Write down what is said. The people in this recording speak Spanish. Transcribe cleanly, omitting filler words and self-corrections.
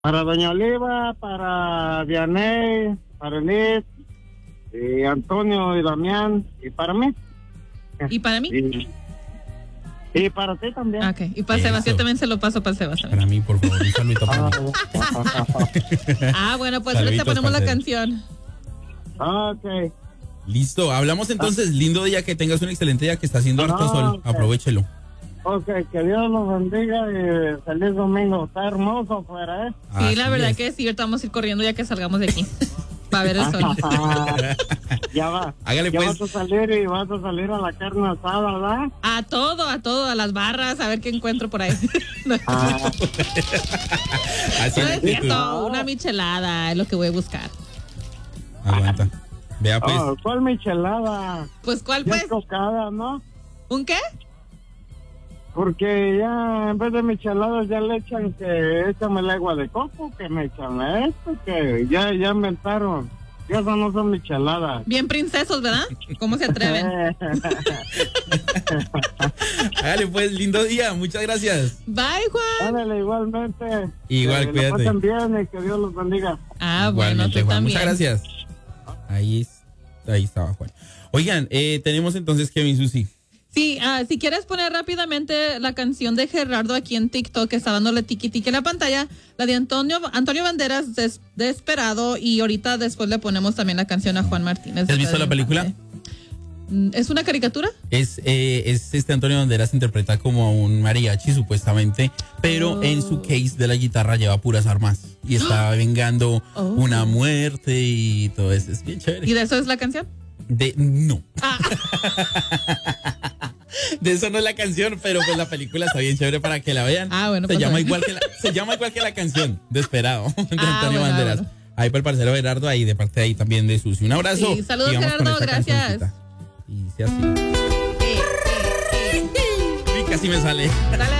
Para Doña Oliva, para Vianey, para Elid, y Antonio y Damián, y para mí. ¿Y para mí? Y para ti también. Ok, y para Sebastián también se lo paso para Sebastián. Para mí, por favor, un saludito para mí. Bueno, pues Saluditos, ahorita ponemos la parcero. canción. Ok. Listo, hablamos entonces. Lindo día, que tengas un excelente día, que está haciendo harto sol. Ok. Aprovechelo. Ok, que Dios los bendiga y feliz domingo. Está hermoso afuera, ¿eh? Sí, Así la verdad es. que sí, ahorita vamos a ir corriendo ya que salgamos de aquí. Para ver el sol. Ya va. Hágale, Ya pues. vas a salir y vas a salir a la carne asada, ¿verdad? A todo, a las barras, a ver qué encuentro por ahí. No, Así no es es actitud. cierto, una michelada es lo que voy a buscar. Aguanta. Vea, pues. Oh, ¿cuál michelada? Pues, ¿cuál Ya pues? es cocada, ¿no? ¿Un qué? Porque ya en vez de micheladas ya le echan que échame el agua de coco, que me echan esto, que ya inventaron. Ya eso no son micheladas. Bien princesos, ¿verdad? ¿Cómo se atreven? Hágale, pues, lindo día. Muchas gracias. Bye, Juan. Ándale, igualmente. Igual, Que cuídate. lo pasen bien y que Dios los bendiga. Bueno, Igualmente, tú Juan. también. Muchas gracias. Ahí estaba Juan. Oigan, tenemos entonces Kevin Susi. Sí, si quieres poner rápidamente la canción de Gerardo aquí en TikTok, que está dándole tiki-tiki en la pantalla, la de Antonio Banderas, Desesperado, y ahorita después le ponemos también la canción a Juan Martínez. ¿Has visto la película? ¿Es una caricatura? Es Antonio Banderas, interpreta como a un mariachi supuestamente, pero en su case de la guitarra lleva puras armas y está vengando una muerte y todo eso. Es bien chévere. ¿Y de eso es la canción? No. De eso no es la canción, pero pues la película está bien chévere para que la vean. Bueno, se pues llama bueno. igual que la canción de Esperado de Antonio Bueno, Banderas. bueno. Ahí para el parcero Gerardo, ahí de parte de ahí también de Susi. Un abrazo. Sí, saludos, Y vamos con Gerardo, esta gracias. cancioncita. Y dice así. Y casi me sale. Dale.